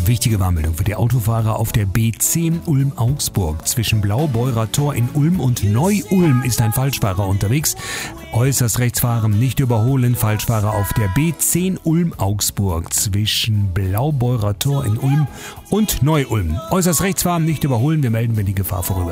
Wichtige Warnmeldung für die Autofahrer auf der B10 Ulm-Augsburg. Zwischen Blaubeurer Tor in Ulm und Neu-Ulm ist ein Falschfahrer unterwegs. Äußerst rechts fahren, nicht überholen. Falschfahrer auf der B10 Ulm-Augsburg. Zwischen Blaubeurer Tor in Ulm und Neu-Ulm. Äußerst rechts fahren, nicht überholen. Wir melden, wenn die Gefahr vorüber ist.